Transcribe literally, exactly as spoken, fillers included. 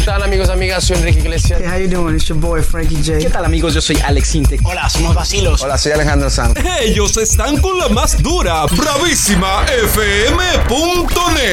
tal, amigos, amigas? Soy Enrique Iglesias. Hey, how you doing? It's your boy Frankie J. ¿Qué tal, amigos? Yo soy Alex Intec. Hola, somos Vacilos. Hola, soy Alejandro Sanz. Ellos están con la más dura, bravísima F M punto net.